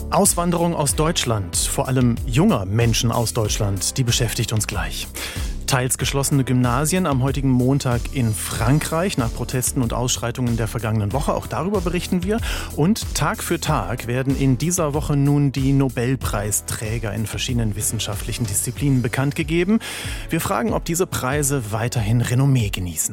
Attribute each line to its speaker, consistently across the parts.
Speaker 1: Auswanderung aus Deutschland, vor allem junger Menschen aus Deutschland, die beschäftigt uns gleich. Teils geschlossene Gymnasien am heutigen Montag in Frankreich nach Protesten und Ausschreitungen der vergangenen Woche. Auch darüber berichten wir. Und Tag für Tag werden in dieser Woche nun die Nobelpreisträger in verschiedenen wissenschaftlichen Disziplinen bekannt gegeben. Wir fragen, ob diese Preise weiterhin Renommee genießen.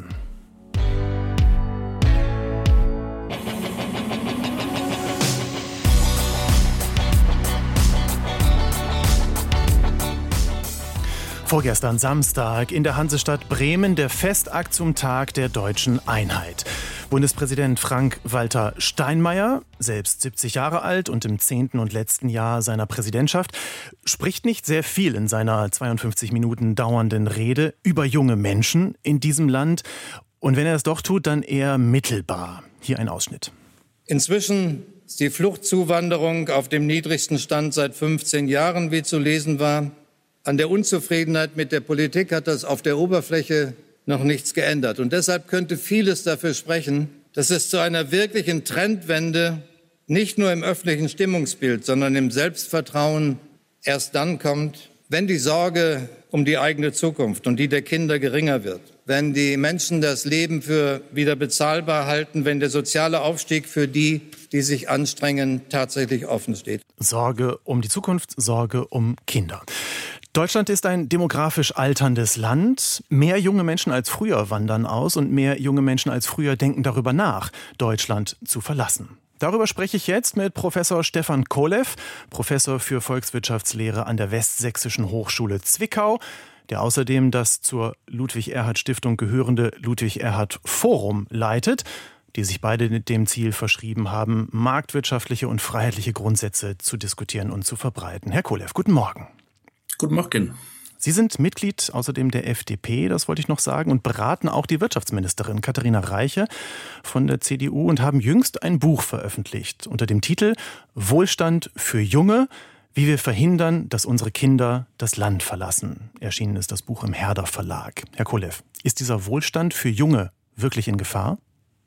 Speaker 1: Vorgestern Samstag in der Hansestadt Bremen der Festakt zum Tag der deutschen Einheit. Bundespräsident Frank-Walter Steinmeier, selbst 70 Jahre alt und im 10. und letzten Jahr seiner Präsidentschaft, spricht nicht sehr viel in seiner 52 Minuten dauernden Rede über junge Menschen in diesem Land. Und wenn er es doch tut, dann eher mittelbar. Hier ein Ausschnitt.
Speaker 2: Inzwischen ist die Fluchtzuwanderung auf dem niedrigsten Stand seit 15 Jahren, wie zu lesen war. An der Unzufriedenheit mit der Politik hat das auf der Oberfläche noch nichts geändert. Und deshalb könnte vieles dafür sprechen, dass es zu einer wirklichen Trendwende nicht nur im öffentlichen Stimmungsbild, sondern im Selbstvertrauen erst dann kommt, wenn die Sorge um die eigene Zukunft und die der Kinder geringer wird. Wenn die Menschen das Leben für wieder bezahlbar halten, wenn der soziale Aufstieg für die, die sich anstrengen, tatsächlich offen steht.
Speaker 1: Sorge um die Zukunft, Sorge um Kinder. Deutschland ist ein demografisch alterndes Land. Mehr junge Menschen als früher wandern aus und mehr junge Menschen als früher denken darüber nach, Deutschland zu verlassen. Darüber spreche ich jetzt mit Professor Stefan Kolev, Professor für Volkswirtschaftslehre an der Westsächsischen Hochschule Zwickau, der außerdem das zur Ludwig-Erhard-Stiftung gehörende Ludwig-Erhard-Forum leitet, die sich beide mit dem Ziel verschrieben haben, marktwirtschaftliche und freiheitliche Grundsätze zu diskutieren und zu verbreiten. Herr Kolev, guten Morgen.
Speaker 3: Guten Morgen.
Speaker 1: Sie sind Mitglied außerdem der FDP, das wollte ich noch sagen, und beraten auch die Wirtschaftsministerin Katharina Reiche von der CDU und haben jüngst ein Buch veröffentlicht unter dem Titel Wohlstand für Junge, wie wir verhindern, dass unsere Kinder das Land verlassen. Erschienen ist das Buch im Herder Verlag. Herr Kolev, ist dieser Wohlstand für Junge wirklich in Gefahr?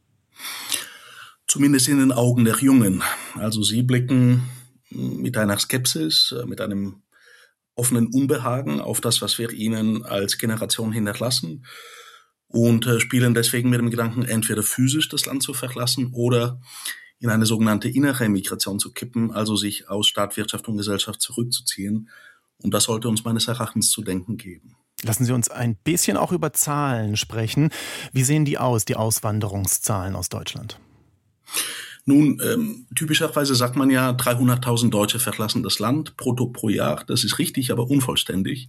Speaker 3: Zumindest in den Augen der Jungen. Also sie blicken mit einer Skepsis, mit einem offenen Unbehagen auf das, was wir ihnen als Generation hinterlassen und spielen deswegen mit dem Gedanken, entweder physisch das Land zu verlassen oder in eine sogenannte innere Migration zu kippen, also sich aus Staat, Wirtschaft und Gesellschaft zurückzuziehen. Und das sollte uns meines Erachtens zu denken geben.
Speaker 1: Lassen Sie uns ein bisschen auch über Zahlen sprechen. Wie sehen die aus, die Auswanderungszahlen aus Deutschland?
Speaker 3: Nun, typischerweise sagt man ja, 300.000 Deutsche verlassen das Land brutto pro Jahr. Das ist richtig, aber unvollständig.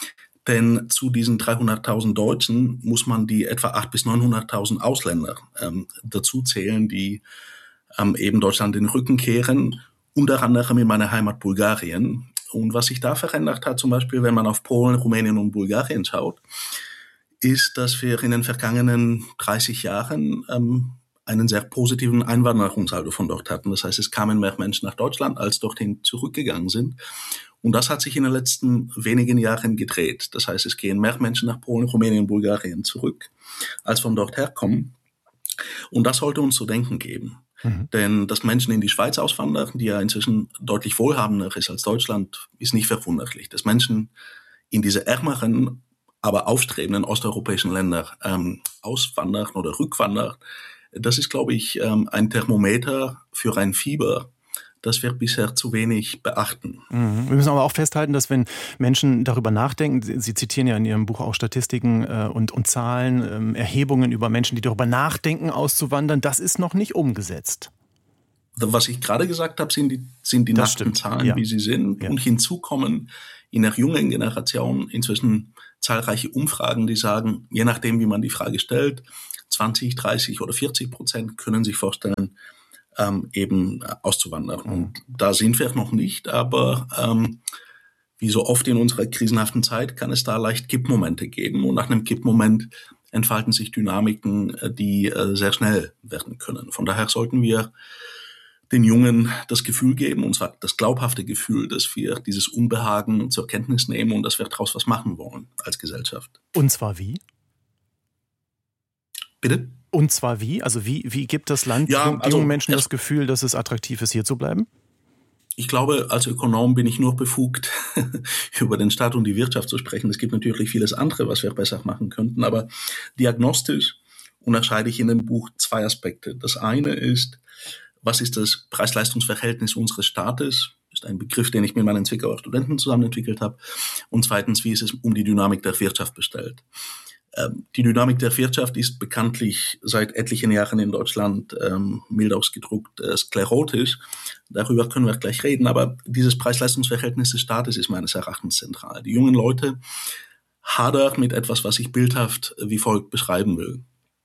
Speaker 3: Denn zu diesen 300.000 Deutschen muss man die etwa 800.000 bis 900.000 Ausländer dazu zählen, die eben Deutschland den Rücken kehren, unter anderem in meiner Heimat Bulgarien. Und was sich da verändert hat, zum Beispiel, wenn man auf Polen, Rumänien und Bulgarien schaut, ist, dass wir in den vergangenen 30 Jahren einen sehr positiven Einwanderungssaldo von dort hatten. Das heißt, es kamen mehr Menschen nach Deutschland, als dorthin zurückgegangen sind. Und das hat sich in den letzten wenigen Jahren gedreht. Das heißt, es gehen mehr Menschen nach Polen, Rumänien und Bulgarien zurück, als von dort herkommen. Und das sollte uns zu denken geben. Denn dass Menschen in die Schweiz auswandern, die ja inzwischen deutlich wohlhabender ist als Deutschland, ist nicht verwunderlich. Dass Menschen in diese ärmeren, aber aufstrebenden osteuropäischen Länder auswandern oder rückwandern, das ist, glaube ich, ein Thermometer für ein Fieber, das wir bisher zu wenig beachten.
Speaker 1: Wir müssen aber auch festhalten, dass wenn Menschen darüber nachdenken, Sie zitieren ja in Ihrem Buch auch Statistiken und Zahlen, Erhebungen über Menschen, die darüber nachdenken, auszuwandern, das ist noch nicht umgesetzt.
Speaker 3: Was ich gerade gesagt habe, sind die nackten Zahlen, ja, wie sie sind. Ja. Und hinzu kommen in der jungen Generation inzwischen zahlreiche Umfragen, die sagen, je nachdem, wie man die Frage stellt, 20, 30 oder 40% können sich vorstellen, eben auszuwandern. Und da sind wir noch nicht, aber wie so oft in unserer krisenhaften Zeit kann es da leicht Kippmomente geben. Und nach einem Kippmoment entfalten sich Dynamiken, die sehr schnell werden können. Von daher sollten wir den Jungen das Gefühl geben, und zwar das glaubhafte Gefühl, dass wir dieses Unbehagen zur Kenntnis nehmen und dass wir daraus was machen wollen als Gesellschaft.
Speaker 1: Und zwar wie?
Speaker 3: Bitte?
Speaker 1: Und zwar wie? Also wie gibt das Land jungen Menschen das Gefühl, dass es attraktiv ist, hier zu bleiben?
Speaker 3: Ich glaube, als Ökonom bin ich nur befugt, über den Staat und die Wirtschaft zu sprechen. Es gibt natürlich vieles andere, was wir besser machen könnten, aber diagnostisch unterscheide ich in dem Buch zwei Aspekte. Das eine ist, was ist das Preis-Leistungs-Verhältnis unseres Staates? Das ist ein Begriff, den ich mit meinen Zwickauer Studenten zusammen entwickelt habe. Und zweitens, wie ist es um die Dynamik der Wirtschaft bestellt? Die Dynamik der Wirtschaft ist bekanntlich seit etlichen Jahren in Deutschland, mild ausgedrückt, sklerotisch. Darüber können wir gleich reden, aber dieses Preis-Leistungs-Verhältnis des Staates ist meines Erachtens zentral. Die jungen Leute hadern mit etwas, was ich bildhaft wie folgt beschreiben will.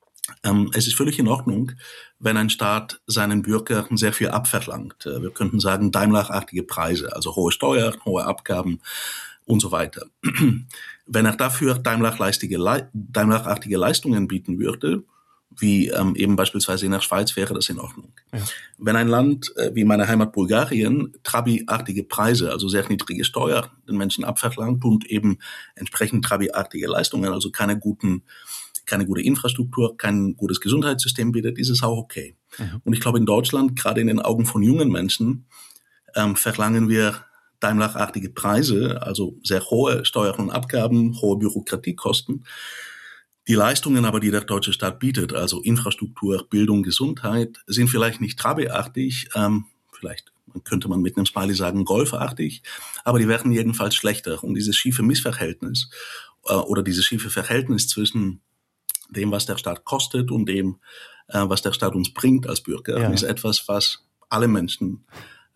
Speaker 3: Es ist völlig in Ordnung, wenn ein Staat seinen Bürgern sehr viel abverlangt. Wir könnten sagen, Daimler-artige Preise, also hohe Steuern, hohe Abgaben und so weiter. Wenn er dafür Daimler-artige Leistungen bieten würde, wie eben beispielsweise in der Schweiz, wäre das in Ordnung. Ja. Wenn ein Land wie meine Heimat Bulgarien Trabi-artige Preise, also sehr niedrige Steuern, den Menschen abverlangt und eben entsprechend Trabi-artige Leistungen, also keine gute Infrastruktur, kein gutes Gesundheitssystem bietet, ist es auch okay. Mhm. Und ich glaube, in Deutschland, gerade in den Augen von jungen Menschen, verlangen wir Daimler-artige Preise, also sehr hohe Steuern und Abgaben, hohe Bürokratiekosten. Die Leistungen aber, die der deutsche Staat bietet, also Infrastruktur, Bildung, Gesundheit, sind vielleicht nicht Trabi-artig, vielleicht könnte man mit einem Smiley sagen Golfartig, aber die werden jedenfalls schlechter. Und dieses schiefe Missverhältnis oder dieses schiefe Verhältnis zwischen dem, was der Staat kostet und dem, was der Staat uns bringt als Bürger, ist etwas, was alle Menschen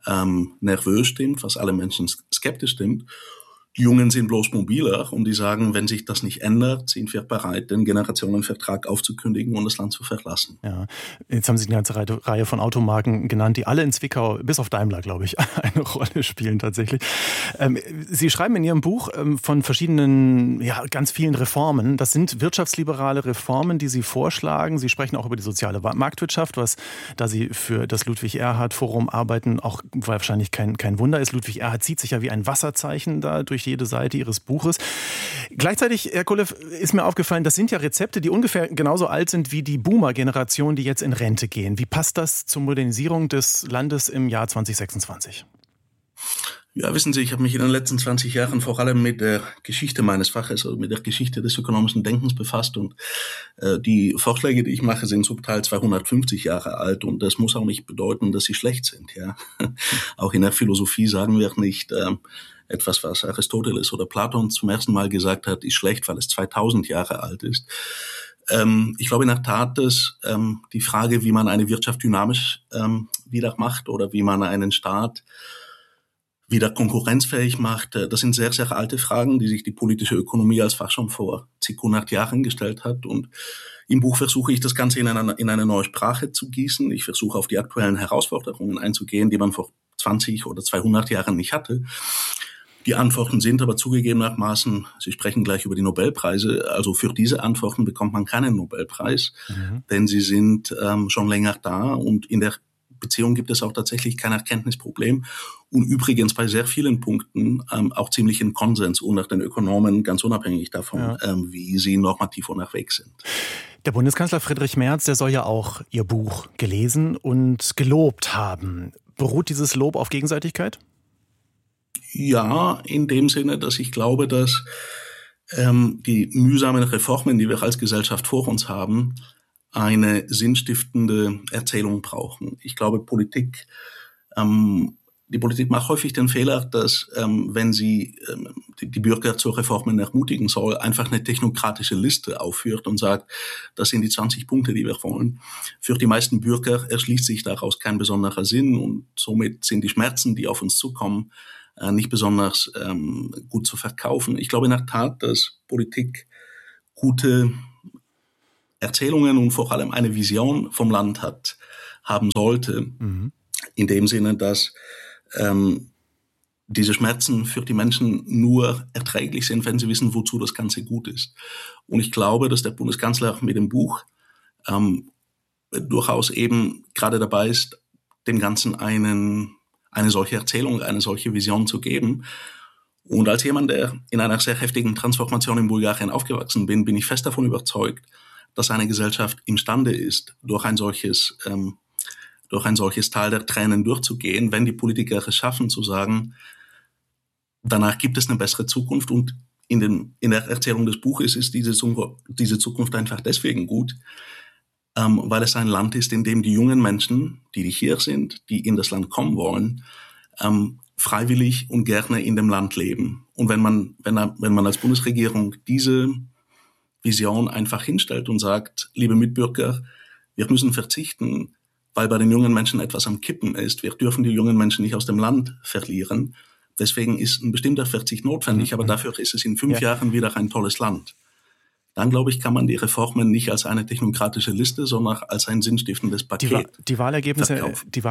Speaker 3: nervös stimmt, was alle Menschen skeptisch stimmt. Die Jungen sind bloß mobiler und die sagen, wenn sich das nicht ändert, sind wir bereit, den Generationenvertrag aufzukündigen und das Land zu verlassen.
Speaker 1: Ja, jetzt haben Sie eine ganze Reihe von Automarken genannt, die alle in Zwickau, bis auf Daimler, glaube ich, eine Rolle spielen tatsächlich. Sie schreiben in Ihrem Buch von verschiedenen, ganz vielen Reformen. Das sind wirtschaftsliberale Reformen, die Sie vorschlagen. Sie sprechen auch über die soziale Marktwirtschaft, was, da Sie für das Ludwig-Erhard-Forum arbeiten, auch wahrscheinlich kein Wunder ist. Ludwig Erhard zieht sich ja wie ein Wasserzeichen da durch jede Seite Ihres Buches. Gleichzeitig, Herr Kolev, ist mir aufgefallen, das sind ja Rezepte, die ungefähr genauso alt sind wie die Boomer-Generation, die jetzt in Rente gehen. Wie passt das zur Modernisierung des Landes im Jahr 2026?
Speaker 3: Ja, wissen Sie, ich habe mich in den letzten 20 Jahren vor allem mit der Geschichte meines Faches, also mit der Geschichte des ökonomischen Denkens befasst und die Vorschläge, die ich mache, sind zum Teil 250 Jahre alt und das muss auch nicht bedeuten, dass sie schlecht sind. Ja, auch in der Philosophie sagen wir nicht, etwas, was Aristoteles oder Platon zum ersten Mal gesagt hat, ist schlecht, weil es 2000 Jahre alt ist. Ich glaube in der Tat, dass die Frage, wie man eine Wirtschaft dynamisch wieder macht oder wie man einen Staat wieder konkurrenzfähig macht, das sind sehr, sehr alte Fragen, die sich die politische Ökonomie als Fach schon vor zig 100 Jahren gestellt hat. Und im Buch versuche ich das Ganze in eine neue Sprache zu gießen. Ich versuche auf die aktuellen Herausforderungen einzugehen, die man vor 20 oder 200 Jahren nicht hatte. Die Antworten sind aber zugegebenermaßen, Sie sprechen gleich über die Nobelpreise, also für diese Antworten bekommt man keinen Nobelpreis, denn sie sind schon länger da und in der Beziehung gibt es auch tatsächlich kein Erkenntnisproblem und übrigens bei sehr vielen Punkten auch ziemlichen Konsens unter den Ökonomen, ganz unabhängig davon, wie sie normativ unterwegs sind.
Speaker 1: Der Bundeskanzler Friedrich Merz, der soll ja auch Ihr Buch gelesen und gelobt haben. Beruht dieses Lob auf Gegenseitigkeit?
Speaker 3: Ja, in dem Sinne, dass ich glaube, dass die mühsamen Reformen, die wir als Gesellschaft vor uns haben, eine sinnstiftende Erzählung brauchen. Ich glaube, die Politik macht häufig den Fehler, dass wenn sie die Bürger zu Reformen ermutigen soll, einfach eine technokratische Liste aufführt und sagt, das sind die 20 Punkte, die wir wollen. Für die meisten Bürger erschließt sich daraus kein besonderer Sinn und somit sind die Schmerzen, die auf uns zukommen, nicht besonders gut zu verkaufen. Ich glaube in der Tat, dass Politik gute Erzählungen und vor allem eine Vision vom Land haben sollte. In dem Sinne, dass diese Schmerzen für die Menschen nur erträglich sind, wenn sie wissen, wozu das Ganze gut ist. Und ich glaube, dass der Bundeskanzler mit dem Buch durchaus eben gerade dabei ist, dem Ganzen eine solche Erzählung, eine solche Vision zu geben. Und als jemand, der in einer sehr heftigen Transformation in Bulgarien aufgewachsen bin ich fest davon überzeugt, dass eine Gesellschaft imstande ist, durch ein solches durch ein solches Tal der Tränen durchzugehen, wenn die Politiker es schaffen zu sagen, danach gibt es eine bessere Zukunft. Und in der Erzählung des Buches ist diese Zukunft einfach deswegen gut, weil es ein Land ist, in dem die jungen Menschen, die hier sind, die in das Land kommen wollen, freiwillig und gerne in dem Land leben. Und wenn man als Bundesregierung diese Vision einfach hinstellt und sagt, liebe Mitbürger, wir müssen verzichten, weil bei den jungen Menschen etwas am Kippen ist. Wir dürfen die jungen Menschen nicht aus dem Land verlieren. Deswegen ist ein bestimmter Verzicht notwendig, aber dafür ist es in 5 Jahren wieder ein tolles Land. Dann, glaube ich, kann man die Reformen nicht als eine technokratische Liste, sondern als ein sinnstiftendes Paket
Speaker 1: Die Wahlergebnisse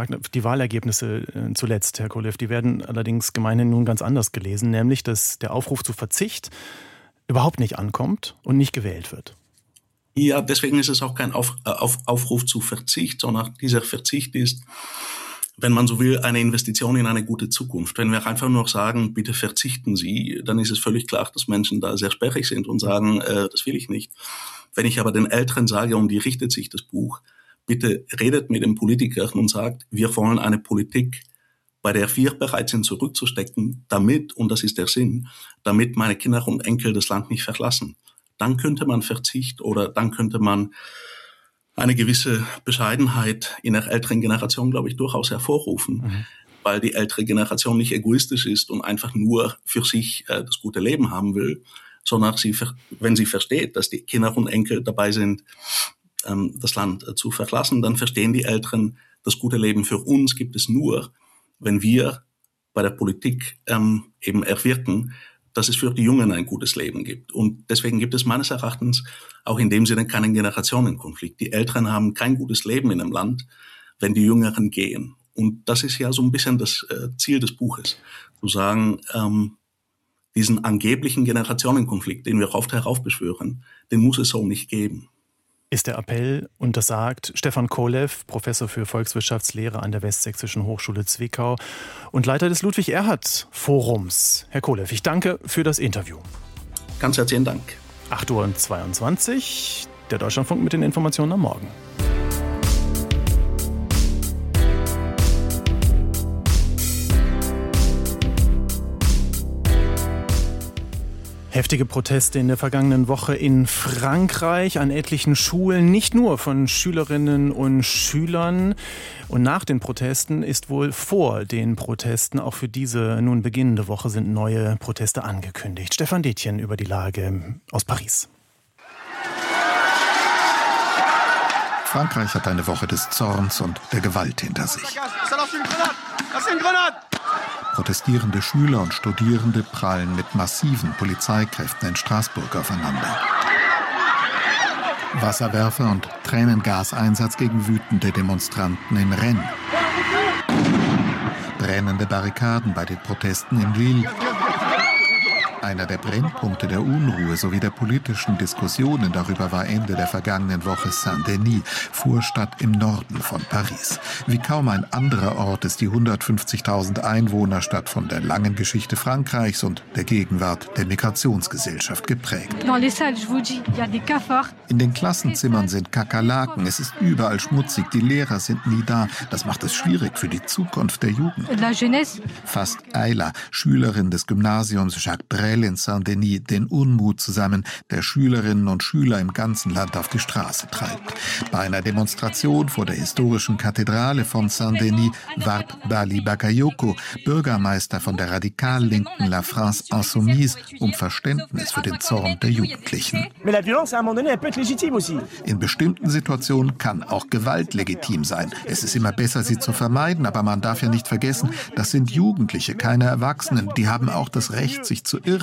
Speaker 1: zuletzt, Herr Kolev, die werden allerdings gemeinhin nun ganz anders gelesen, nämlich, dass der Aufruf zu Verzicht überhaupt nicht ankommt und nicht gewählt wird.
Speaker 3: Ja, deswegen ist es auch kein Aufruf zu Verzicht, sondern dieser Verzicht ist, wenn man so will, eine Investition in eine gute Zukunft. Wenn wir einfach nur sagen, bitte verzichten Sie, dann ist es völlig klar, dass Menschen da sehr sperrig sind und sagen, das will ich nicht. Wenn ich aber den Älteren sage, um die richtet sich das Buch, bitte redet mit den Politikern und sagt, wir wollen eine Politik, bei der wir bereit sind zurückzustecken, damit, und das ist der Sinn, damit meine Kinder und Enkel das Land nicht verlassen. Dann könnte man Verzicht oder dann könnte man eine gewisse Bescheidenheit in der älteren Generation, glaube ich, durchaus hervorrufen, weil die ältere Generation nicht egoistisch ist und einfach nur für sich das gute Leben haben will, sondern wenn sie versteht, dass die Kinder und Enkel dabei sind, das Land zu verlassen, dann verstehen die Älteren, das gute Leben für uns gibt es nur, wenn wir bei der Politik eben erwirken, dass es für die Jungen ein gutes Leben gibt. Und deswegen gibt es meines Erachtens auch in dem Sinne keinen Generationenkonflikt. Die Älteren haben kein gutes Leben in einem Land, wenn die Jüngeren gehen. Und das ist ja so ein bisschen das Ziel des Buches, zu sagen, diesen angeblichen Generationenkonflikt, den wir oft heraufbeschwören, den muss es so nicht geben.
Speaker 1: Ist der Appell, und das sagt Stefan Kolev, Professor für Volkswirtschaftslehre an der Westsächsischen Hochschule Zwickau und Leiter des Ludwig-Erhard-Forums. Herr Kolev, ich danke für das Interview.
Speaker 3: Ganz herzlichen Dank.
Speaker 1: 8:22 Uhr, der Deutschlandfunk mit den Informationen am Morgen. Heftige Proteste in der vergangenen Woche in Frankreich an etlichen Schulen, nicht nur von Schülerinnen und Schülern. Und nach den Protesten ist wohl vor den Protesten, auch für diese nun beginnende Woche, sind neue Proteste angekündigt. Stefan Detjen über die Lage aus Paris.
Speaker 4: Frankreich hat eine Woche des Zorns und der Gewalt hinter sich. Protestierende Schüler und Studierende prallen mit massiven Polizeikräften in Straßburg aufeinander. Wasserwerfer und Tränengaseinsatz gegen wütende Demonstranten in Rennes. Brennende Barrikaden bei den Protesten in Lille. Einer der Brennpunkte der Unruhe sowie der politischen Diskussionen darüber war Ende der vergangenen Woche Saint-Denis, Vorstadt im Norden von Paris. Wie kaum ein anderer Ort ist die 150.000 Einwohnerstadt von der langen Geschichte Frankreichs und der Gegenwart der Migrationsgesellschaft geprägt. In den Klassenzimmern sind Kakerlaken, es ist überall schmutzig, die Lehrer sind nie da. Das macht es schwierig für die Zukunft der Jugend. Fasst Ayla, Schülerin des Gymnasiums Jacques Brel in Saint-Denis, den Unmut zusammen, der Schülerinnen und Schüler im ganzen Land auf die Straße treibt. Bei einer Demonstration vor der historischen Kathedrale von Saint-Denis warb Bali Bakayoko, Bürgermeister von der radikal-linken La France Insoumise, um Verständnis für den Zorn der Jugendlichen. In bestimmten Situationen kann auch Gewalt legitim sein. Es ist immer besser, sie zu vermeiden, aber man darf ja nicht vergessen, das sind Jugendliche, keine Erwachsenen. Die haben auch das Recht, sich zu irren.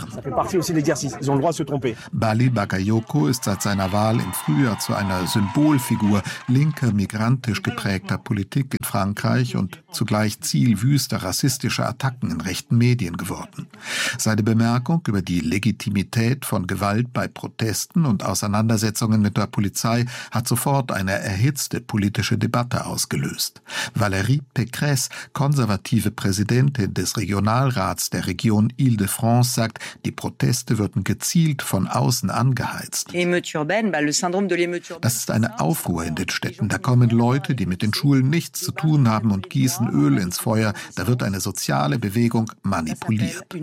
Speaker 4: Bali Bakayoko ist seit seiner Wahl im Frühjahr zu einer Symbolfigur linker, migrantisch geprägter Politik in Frankreich und zugleich Ziel wüster rassistischer Attacken in rechten Medien geworden. Seine Bemerkung über die Legitimität von Gewalt bei Protesten und Auseinandersetzungen mit der Polizei hat sofort eine erhitzte politische Debatte ausgelöst. Valérie Pécresse, konservative Präsidentin des Regionalrats der Region Île-de-France, sagt, Die Proteste würden gezielt von außen angeheizt. Das ist eine Aufruhr in den Städten. Da kommen Leute, die mit den Schulen nichts zu tun haben und gießen Öl ins Feuer. Da wird eine soziale Bewegung manipuliert.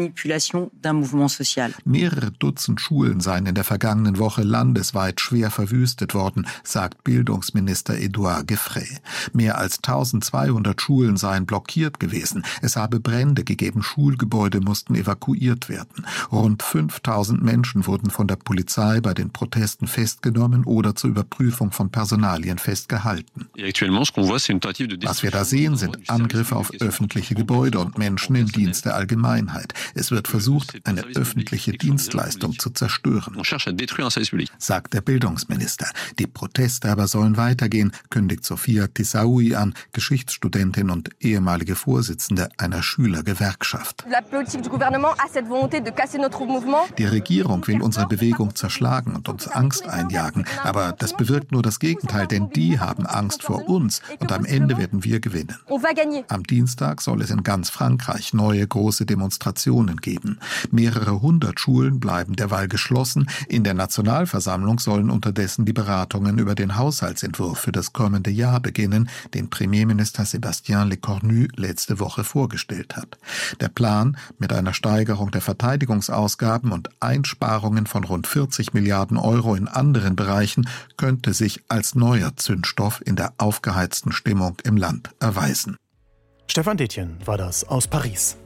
Speaker 4: Mehrere Dutzend Schulen seien in der vergangenen Woche landesweit schwer verwüstet worden, sagt Bildungsminister Edouard Gueffray. Mehr als 1200 Schulen seien blockiert gewesen. Es habe Brände gegeben, Schulgebäude mussten evakuiert werden. Rund 5000 Menschen wurden von der Polizei bei den Protesten festgenommen oder zur Überprüfung von Personalien festgehalten. Was wir da sehen, sind Angriffe auf öffentliche Gebäude und Menschen im Dienst der Allgemeinheit. Es wird versucht, eine öffentliche Dienstleistung zu zerstören, sagt der Bildungsminister. Die Proteste aber sollen weitergehen, kündigt Sophia Tissaoui an, Geschichtsstudentin und ehemalige Vorsitzende einer Schülergewerkschaft. Die Regierung will unsere Bewegung zerschlagen und uns Angst einjagen, aber das bewirkt nur das Gegenteil, denn die haben Angst vor uns und am Ende werden wir gewinnen. Am Dienstag soll es in ganz Frankreich neue große Demonstrationen geben. Mehrere hundert Schulen bleiben derweil geschlossen. In der Nationalversammlung sollen unterdessen die Beratungen über den Haushaltsentwurf für das kommende Jahr beginnen, den Premierminister Sébastien Lecornu letzte Woche vorgestellt hat. Der Plan, mit einer Steigerung der Verteidigungsausgaben und Einsparungen von rund 40 Milliarden Euro in anderen Bereichen, könnte sich als neuer Zündstoff in der aufgeheizten Stimmung im Land erweisen.
Speaker 1: Stefan Detjen war das aus Paris.